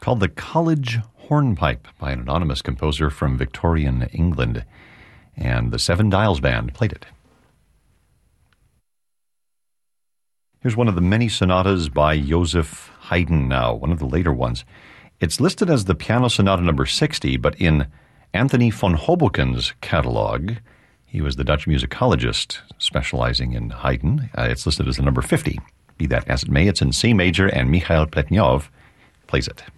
called the College Hornpipe by an anonymous composer from Victorian England. And the Seven Dials Band played it. Here's one of the many sonatas by Joseph Haydn now, one of the later ones. It's listed as the Piano Sonata number 60, but in Anthony von Hoboken's catalog, he was the Dutch musicologist specializing in Haydn. It's listed as the number 50. Be that as it may, it's in C major, and Mikhail Pletnyov plays it.